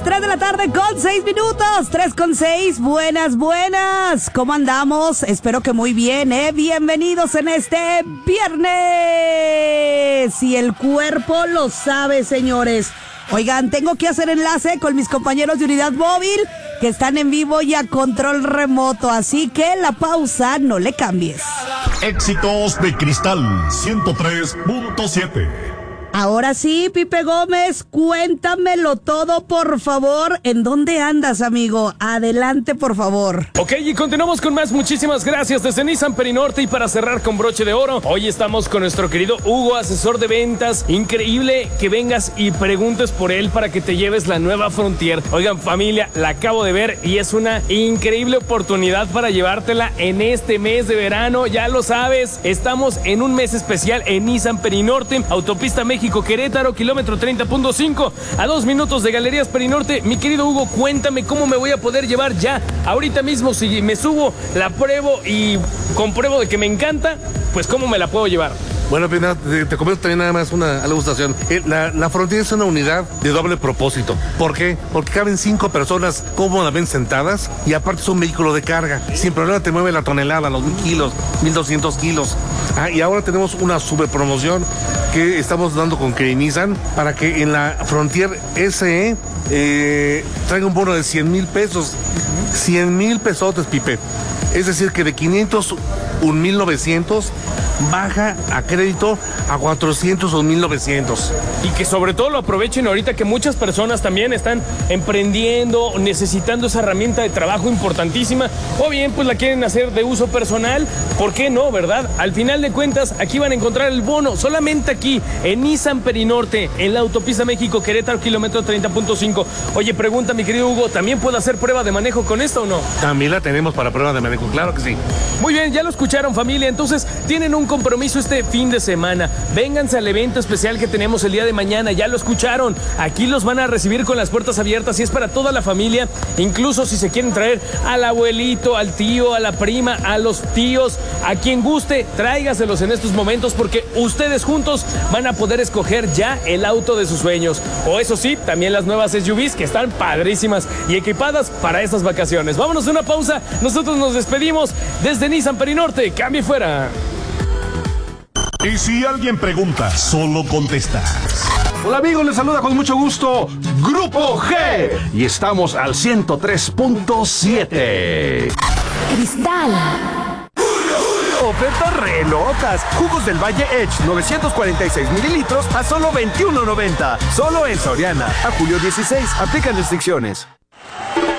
3 de la tarde con 6 minutos, 3:06, buenas, ¿cómo andamos? Espero que muy bien, bienvenidos en este viernes, y el cuerpo lo sabe, señores. Oigan, tengo que hacer enlace con mis compañeros de Unidad Móvil, que están en vivo y a control remoto, así que la pausa no le cambies. Éxitos de Cristal 103.7. Ahora sí, Pipe Gómez, cuéntamelo todo, por favor. ¿En dónde andas, amigo? Adelante, por favor. Ok, y continuamos con más. Muchísimas gracias desde Nissan Perinorte. Y para cerrar con broche de oro, hoy estamos con nuestro querido Hugo, asesor de ventas. Increíble que vengas y preguntes por él para que te lleves la nueva Frontier. Oigan, familia, la acabo de ver y es una increíble oportunidad para llevártela en este mes de verano. Ya lo sabes, estamos en un mes especial en Nissan Perinorte, Autopista México Querétaro, kilómetro 30.5, a 2 minutos de Galerías Perinorte. Mi querido Hugo, cuéntame cómo me voy a poder llevar ya, ahorita mismo. Si me subo, la pruebo y compruebo de que me encanta, pues cómo me la puedo llevar. Bueno, primero te comento también nada más una ilustración. La Frontier es una unidad de doble propósito. ¿Por qué? Porque caben 5 personas cómodamente sentadas y aparte es un vehículo de carga. Sin problema te mueve la tonelada, los 1,000 kilos, 1,200 kilos. Y ahora tenemos una super promoción que estamos dando con Nissan para que en la Frontier SE traiga un bono de 100,000 pesos. 100,000 pesotes, Pipe. Es decir, que de 501,900 baja a crédito a 401,900. Y que sobre todo lo aprovechen ahorita que muchas personas también están emprendiendo, necesitando esa herramienta de trabajo importantísima, o bien pues la quieren hacer de uso personal. ¿Por qué no, verdad? Al final de cuentas, aquí van a encontrar el bono, solamente aquí en Nissan Perinorte, en la Autopista México Querétaro, kilómetro 30.5. Oye, pregunta mi querido Hugo, ¿también puedo hacer prueba de manejo con esto o no? También la tenemos para prueba de manejo, claro que sí. Muy bien, ya lo escucharon, familia. Entonces tienen un compromiso este fin de semana, vénganse al evento especial que tenemos el día de mañana. Ya lo escucharon, aquí los van a recibir con las puertas abiertas y es para toda la familia. Incluso si se quieren traer al abuelito, al tío, a la prima, a los tíos, a quien guste, tráigaselos en estos momentos, porque ustedes juntos van a poder escoger ya el auto de sus sueños. O eso sí, también las nuevas SUVs que están padrísimas y equipadas para estas vacaciones. Vámonos a una pausa, nosotros nos despedimos desde Nissan Perinorte. Cambie fuera. Y si alguien pregunta, solo contesta. Hola amigos, les saluda con mucho gusto Grupo G y estamos al 103.7. Cristal. Ofertas re locas. Jugos del Valle Edge, 946 mililitros a solo $21.90. Solo en Soriana. A julio 16. Aplican restricciones.